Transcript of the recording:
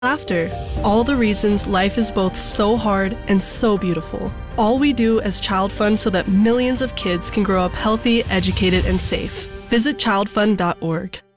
Laughter. All the reasons life is both so hard and so beautiful. All we do as Child Fund so that millions of kids can grow up healthy, educated, and safe. Visit childfund.org.